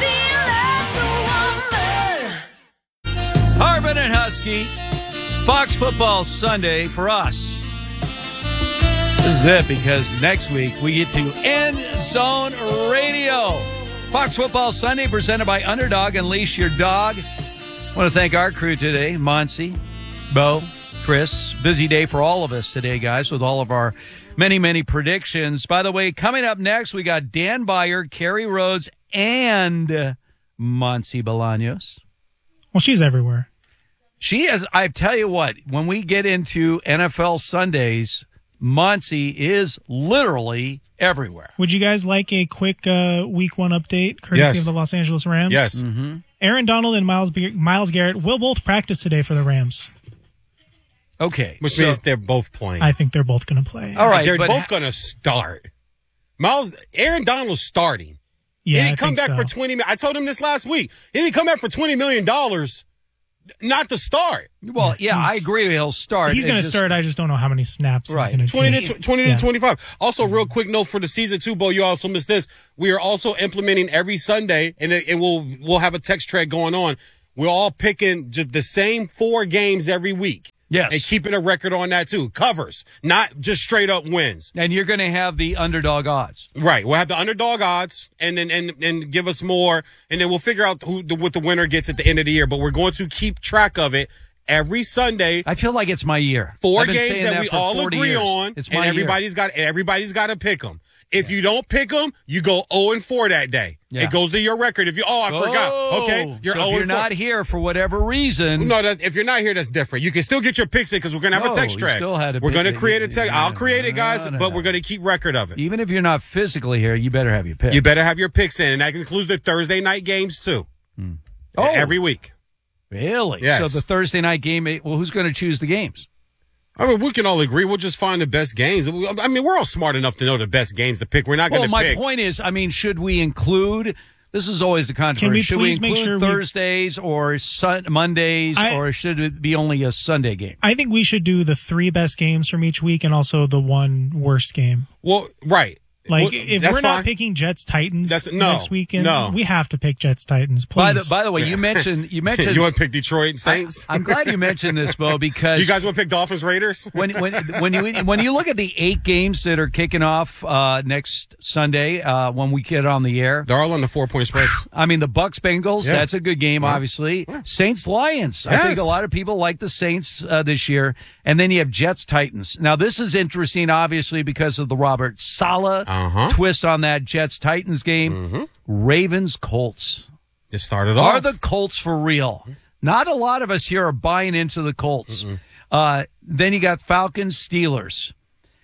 Harbin and Husky, Fox Football Sunday for us. This is it because next week we get to End Zone Radio. Fox Football Sunday presented by Underdog. Unleash your dog. I want to thank our crew today, Monsi, Bo, Chris. Busy day for all of us today, guys, with all of our many, many predictions. By the way, coming up next, we got Dan Beyer, Kerry Rhodes, and Monse Bolaños. Well, she's everywhere. She is. I tell you what, when we get into NFL Sundays, Monse is literally everywhere. Would you guys like a quick Week 1 update, courtesy of the Los Angeles Rams? Yes. Mm-hmm. Aaron Donald and Myles Garrett will both practice today for the Rams. Okay. Which means they're both playing. I think they're both going to play. All right. They're both going to start. Aaron Donald's starting. Yeah, he didn't come back for $20 million. I told him this last week. He didn't come back for $20 million not to start. Well, yeah, I agree he'll start. He's going to start. I just don't know how many snaps he's going to 20 take. 20 to 25. Also, real quick note for the season 2, Bo, you also missed this. We are also implementing every Sunday, and we'll have a text thread going on. We're all picking just the same 4 games every week. Yes. And keeping a record on that, too. Covers, not just straight up wins. And you're going to have the underdog odds. Right. We'll have the underdog odds and then and give us more. And then we'll figure out what the winner gets at the end of the year. But we're going to keep track of it every Sunday. I feel like it's my year. 4 games that we all agree years. on. It's and my everybody's got to pick them. If you don't pick them, you go 0-4 that day. Yeah. It goes to your record. If I forgot. Okay, you're 0-4. If you're not here for whatever reason. No, if you're not here, that's different. You can still get your picks in because we're going to have a text track. We're going to create a text. I'll create it, guys, but we're going to keep record of it. Even if you're not physically here, you better have your picks. You better have your picks in, and that includes the Thursday night games, too. Every week. Really? Yes. So the Thursday night game, well, who's going to choose the games? I mean, we can all agree. We'll just find the best games. I mean, we're all smart enough to know the best games to pick. We're not going to pick. My point is, I mean, should we include, this is always the controversy, should we include Thursdays or Mondays, or should it be only a Sunday game? I think we should do the 3 best games from each week and also the 1 worst game. Well, right. Like, if we're not picking Jets-Titans next weekend, we have to pick Jets-Titans, please. By the way, you mentioned you want to pick Detroit and Saints? I'm glad you mentioned this, Bo, because you guys want to pick Dolphins Raiders? when you look at the 8 games that are kicking off next Sunday when we get on the air, they're all on the 4-point spreads. I mean, the Bucks Bengals, that's a good game, obviously. Saints Lions, I think a lot of people like the Saints this year, and then you have Jets Titans. Now this is interesting, obviously, because of the Robert Saleh twist on that Jets Titans game. Ravens Colts. It started off. Are the Colts for real? Not a lot of us here are buying into the Colts. Then you got Falcons Steelers.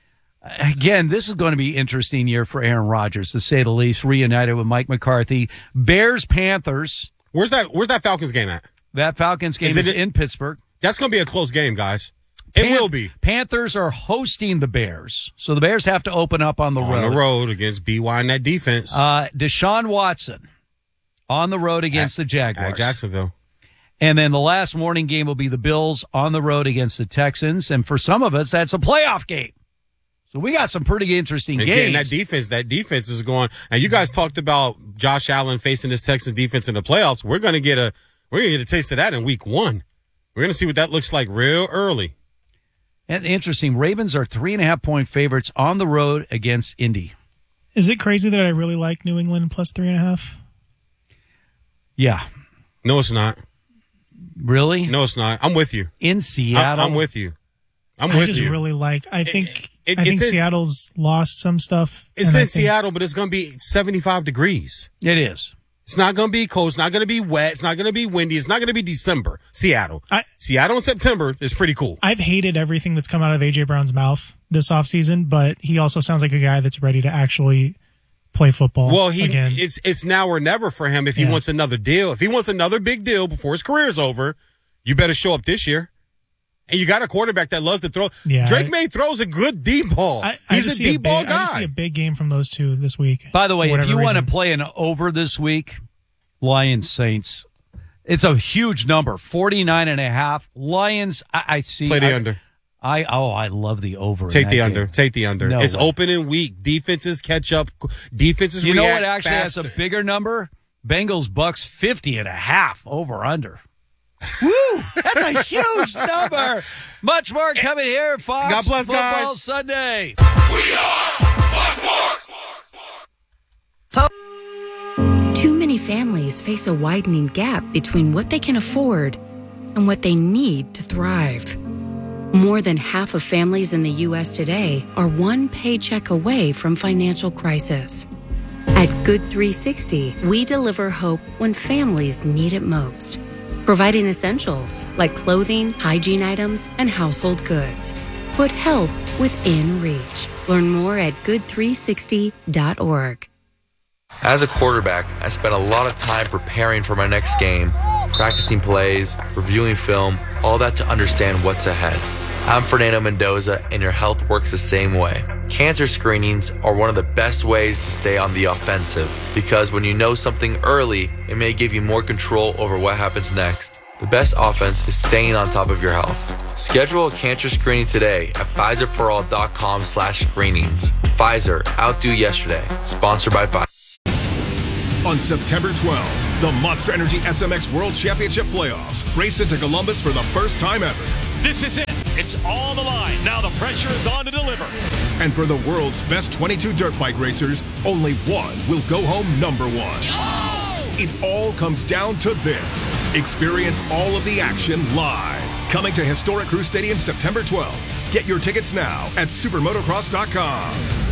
Again, this is going to be an interesting year for Aaron Rodgers, to say the least, reunited with Mike McCarthy. Bears Panthers. Where's that Falcons game at? That Falcons game is in Pittsburgh. That's going to be a close game, guys. It will be. Panthers are hosting the Bears, so the Bears have to open up on the road. On the road against BY and that defense. Deshaun Watson on the road against the Jaguars. At Jacksonville. And then the last morning game will be the Bills on the road against the Texans. And for some of us, that's a playoff game. So we got some pretty interesting games. That defense is going. And you guys talked about Josh Allen facing this Texans defense in the playoffs. We're going to get a taste of that in week 1. We're going to see what that looks like real early. And interesting, Ravens are 3.5-point favorites on the road against Indy. Is it crazy that I really like New England plus 3.5? Yeah. No, it's not. Really? No, it's not. I'm with you. In Seattle? I'm with you. I just really like. I think Seattle's lost some stuff. It's in Seattle, but it's going to be 75 degrees. It is. It's not going to be cold. It's not going to be wet. It's not going to be windy. It's not going to be December. Seattle. Seattle in September is pretty cool. I've hated everything that's come out of A.J. Brown's mouth this offseason, but he also sounds like a guy that's ready to actually play football. Well, again. It's now or never for him if he wants another deal. If he wants another big deal before his career's over, you better show up this year. And you got a quarterback that loves to throw. Yeah, Drake May throws a good deep ball. He's a deep ball guy. I just see a big game from those two this week. By the way, if you want to play an over this week, Lions Saints, it's a huge number, 49.5. Lions, I see. Play the under. I love the over. Take the under. Take the under. No it's way. Opening week. Defenses catch up. Defenses You react know what actually faster. has a bigger number? Bengals Bucks 50.5 over under. Woo! That's a huge number. Much more coming here, Fox. God bless, Football guys. Sunday. We are Fox Sports. Too many families face a widening gap between what they can afford and what they need to thrive. More than half of families in the U.S. today are one paycheck away from financial crisis. At Good 360, we deliver hope when families need it most, providing essentials like clothing, hygiene items, and household goods. Put help within reach. Learn more at good360.org. As a quarterback, I spent a lot of time preparing for my next game, practicing plays, reviewing film, all that to understand what's ahead. I'm Fernando Mendoza, and your health works the same way. Cancer screenings are one of the best ways to stay on the offensive, because when you know something early, it may give you more control over what happens next. The best offense is staying on top of your health. Schedule a cancer screening today at PfizerForAll.com/screenings. Pfizer, outdo yesterday. Sponsored by Pfizer. On September 12th, the Monster Energy SMX World Championship Playoffs race into Columbus for the first time ever. This is it. It's all on the line. Now the pressure is on to deliver. And for the world's best 22 dirt bike racers, only one will go home number one. It all comes down to this. Experience all of the action live. Coming to Historic Crew Stadium September 12th. Get your tickets now at supermotocross.com.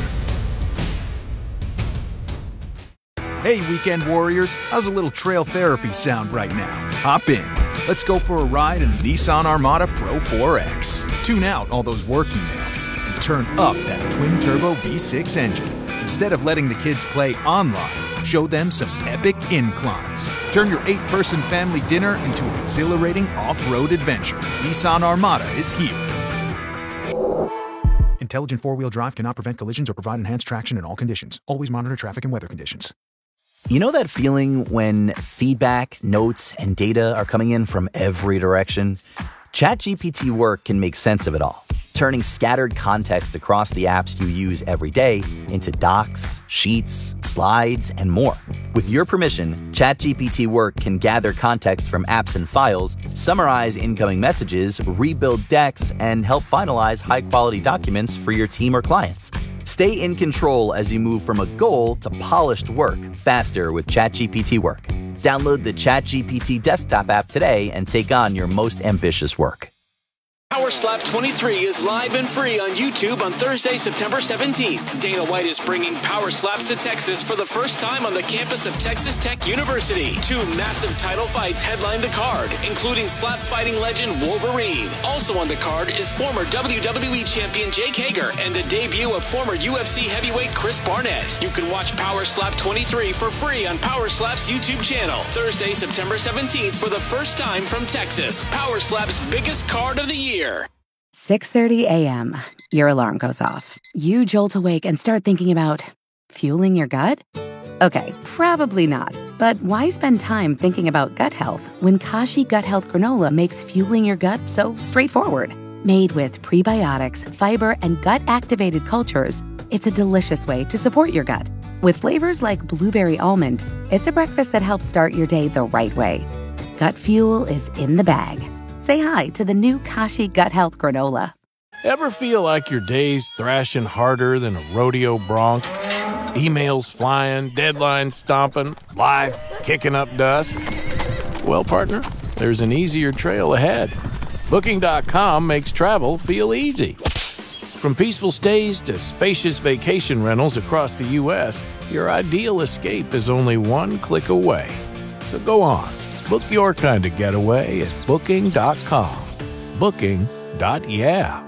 Hey, weekend warriors, how's a little trail therapy sound right now? Hop in. Let's go for a ride in the Nissan Armada Pro 4X. Tune out all those work emails and turn up that twin-turbo V6 engine. Instead of letting the kids play online, show them some epic inclines. Turn your 8-person family dinner into an exhilarating off-road adventure. Nissan Armada is here. Intelligent four-wheel drive cannot prevent collisions or provide enhanced traction in all conditions. Always monitor traffic and weather conditions. You know that feeling when feedback, notes, and data are coming in from every direction? ChatGPT Work can make sense of it all, turning scattered context across the apps you use every day into docs, sheets, slides, and more. With your permission, ChatGPT Work can gather context from apps and files, summarize incoming messages, rebuild decks, and help finalize high-quality documents for your team or clients. Stay in control as you move from a goal to polished work faster with ChatGPT Work. Download the ChatGPT desktop app today and take on your most ambitious work. Power Slap 23 is live and free on YouTube on Thursday, September 17th. Dana White is bringing Power Slaps to Texas for the first time on the campus of Texas Tech University. 2 massive title fights headline the card, including slap fighting legend Wolverine. Also on the card is former WWE champion Jake Hager and the debut of former UFC heavyweight Chris Barnett. You can watch Power Slap 23 for free on Power Slap's YouTube channel. Thursday, September 17th for the first time from Texas. Power Slap's biggest card of the year. 6:30 a.m. Your alarm goes off. You jolt awake and start thinking about fueling your gut? Okay, probably not. But why spend time thinking about gut health when Kashi Gut Health Granola makes fueling your gut so straightforward? Made with prebiotics, fiber, and gut-activated cultures, it's a delicious way to support your gut. With flavors like blueberry almond, it's a breakfast that helps start your day the right way. Gut fuel is in the bag. Say hi to the new Kashi Gut Health Granola. Ever feel like your day's thrashing harder than a rodeo bronc? Emails flying, deadlines stomping, life kicking up dust? Well, partner, there's an easier trail ahead. Booking.com makes travel feel easy. From peaceful stays to spacious vacation rentals across the U.S., your ideal escape is only one click away. So go on. Book your kind of getaway at Booking.com. Booking.yeah.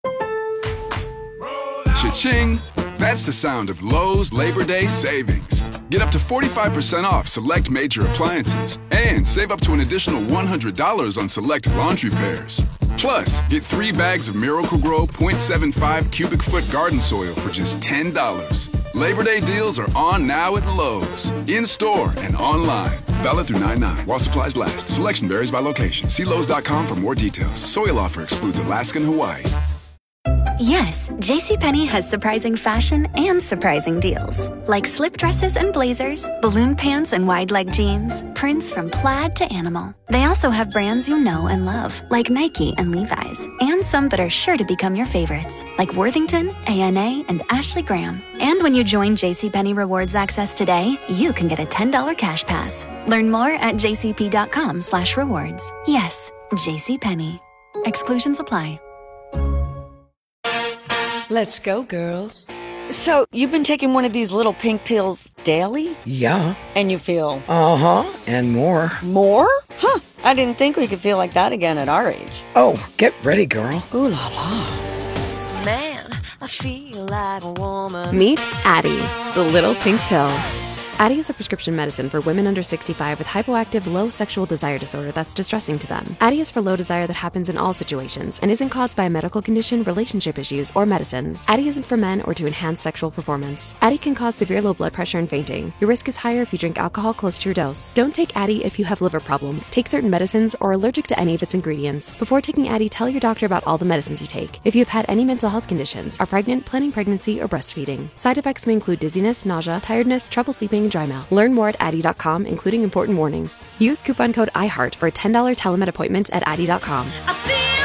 Cha-ching! That's the sound of Lowe's Labor Day savings. Get up to 45% off select major appliances and save up to an additional $100 on select laundry pairs. Plus, get 3 bags of Miracle-Gro 0.75 cubic foot garden soil for just $10. Labor Day deals are on now at Lowe's. In-store and online. Valid through 9/9 while supplies last. Selection varies by location. See Lowe's.com for more details. Soil offer excludes Alaska and Hawaii. Yes, JCPenney has surprising fashion and surprising deals. Like slip dresses and blazers, balloon pants and wide leg jeans, prints from plaid to animal. They also have brands you know and love, like Nike and Levi's, and some that are sure to become your favorites, like Worthington, ANA, and Ashley Graham. And when you join JCPenney Rewards Access today, you can get a $10 cash pass. Learn more at jcp.com/rewards. Yes, JCPenney. Exclusions apply. Let's go, girls. So, you've been taking one of these little pink pills daily? Yeah. And you feel? Uh-huh, and more. More? Huh. I didn't think we could feel like that again at our age. Oh, get ready, girl. Ooh la la. Man, I feel like a woman. Meet Addie, the little pink pill. Addie is a prescription medicine for women under 65 with hypoactive low sexual desire disorder that's distressing to them. Addie is for low desire that happens in all situations and isn't caused by a medical condition, relationship issues, or medicines. Addie isn't for men or to enhance sexual performance. Addie can cause severe low blood pressure and fainting. Your risk is higher if you drink alcohol close to your dose. Don't take Addie if you have liver problems, take certain medicines, or are allergic to any of its ingredients. Before taking Addie, tell your doctor about all the medicines you take. If you've had any mental health conditions, are pregnant, planning pregnancy, or breastfeeding. Side effects may include dizziness, nausea, tiredness, trouble sleeping, and dry mouth. Learn more at Addie.com, including important warnings. Use coupon code IHEART for a $10 telemed appointment at Addie.com. I feel